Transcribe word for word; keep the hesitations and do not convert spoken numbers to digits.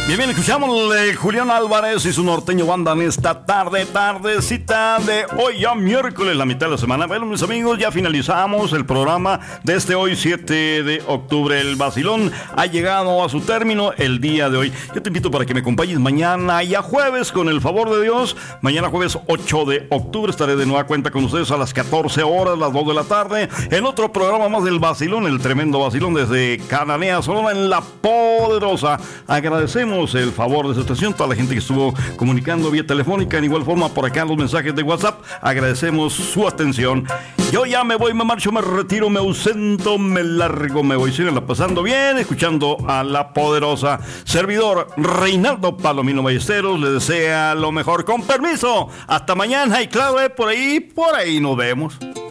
Bien, bien, escuchamos de Julián Álvarez y su norteño banda en esta tarde, tardecita de hoy, ya miércoles, la mitad de la semana. Bueno, mis amigos, ya finalizamos el programa de este hoy, siete de octubre. El vacilón ha llegado a su término el día de hoy. Yo te invito para que me acompañes mañana, ya jueves, con el favor de Dios. Mañana jueves ocho de octubre estaré de nueva cuenta con ustedes a las catorce horas, las dos de la tarde, en otro programa más del vacilón, el tremendo vacilón desde Cananea, Sonora, en La Poderosa. Agradecemos el favor de su estación, toda la gente que estuvo comunicando vía telefónica, en igual forma por acá los mensajes de WhatsApp. Agradecemos su atención. Yo ya me voy, me marcho, me retiro, me ausento, me largo, me voy. Síganla pasando bien, escuchando a La Poderosa. Servidor Reinaldo Palomino Ballesteros le desea lo mejor. Con permiso, hasta mañana y claro, eh, por ahí, por ahí nos vemos.